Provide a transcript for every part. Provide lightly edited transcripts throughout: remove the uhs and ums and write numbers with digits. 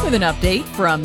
With an update from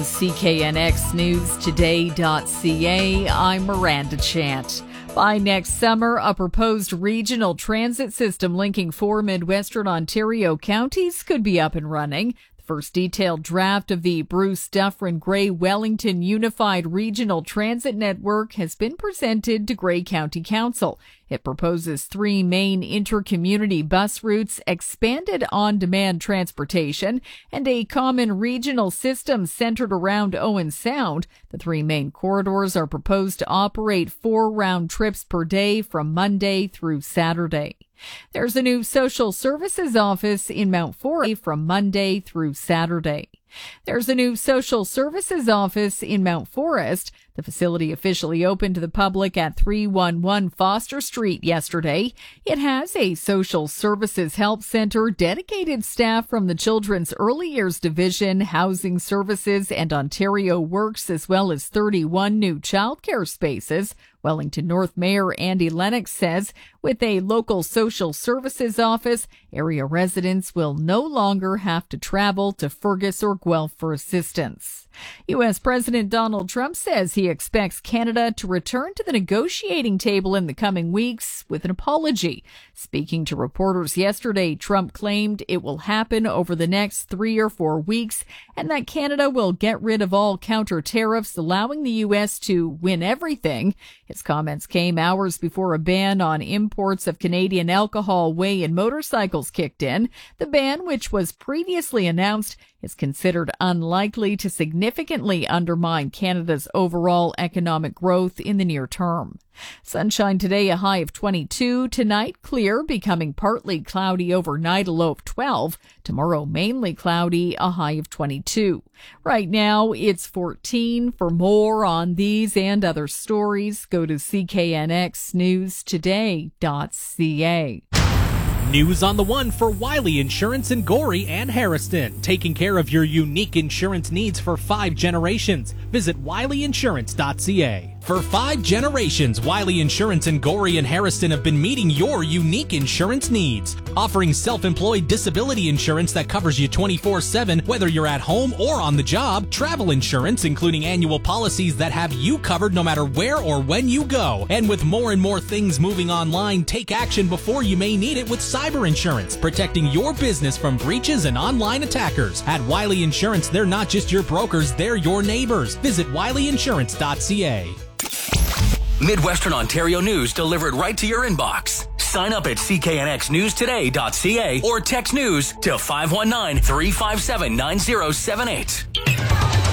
CKNXNewsToday.ca, I'm Miranda Chant. By next summer, a proposed regional transit system linking 4 Midwestern Ontario counties could be up and running. The first detailed draft of the Bruce Dufferin Grey Wellington Unified Regional Transit Network has been presented to Grey County Council. It proposes 3 main intercommunity bus routes, expanded on-demand transportation, and a common regional system centered around Owen Sound. The 3 main corridors are proposed to operate 4 round trips per day from Monday through Saturday. There's a new social services office in Mount Forest from Monday through Saturday. There's a new social services office in Mount Forest. The facility officially opened to the public at 311 Foster Street yesterday. It has a social services help center, dedicated staff from the Children's Early Years Division, Housing Services, and Ontario Works, as well as 31 new childcare spaces. Wellington North Mayor Andy Lennox says with a local social services office, area residents will no longer have to travel to Fergus or Guelph for assistance. U.S. President Donald Trump says he expects Canada to return to the negotiating table in the coming weeks with an apology. Speaking to reporters yesterday, Trump claimed it will happen over the next 3 or 4 weeks and that Canada will get rid of all counter tariffs, allowing the U.S. to win everything. His comments came hours before a ban on imports of Canadian alcohol, whey, and motorcycles kicked in. The ban, which was previously announced, is considered unlikely to significantly undermine Canada's overall economic growth in the near term. Sunshine today, a high of 22. Tonight, clear, becoming partly cloudy overnight, a low of 12. Tomorrow, mainly cloudy, a high of 22. Right now, it's 14. For more on these and other stories, go to CKNXNewsToday.ca. News on the one for Wiley Insurance in Gorey and Harriston, taking care of your unique insurance needs for 5 generations. Visit wileyinsurance.ca. For 5 generations, Wiley Insurance in Gorey and Harriston have been meeting your unique insurance needs, offering self-employed disability insurance that covers you 24/7, whether you're at home or on the job, travel insurance, including annual policies that have you covered no matter where or when you go. And with more and more things moving online, take action before you may need it with cyber insurance, protecting your business from breaches and online attackers. At Wiley Insurance, they're not just your brokers, they're your neighbors. Visit wileyinsurance.ca. Midwestern Ontario news delivered right to your inbox. Sign up at cknxnewstoday.ca or text news to 519-357-9078.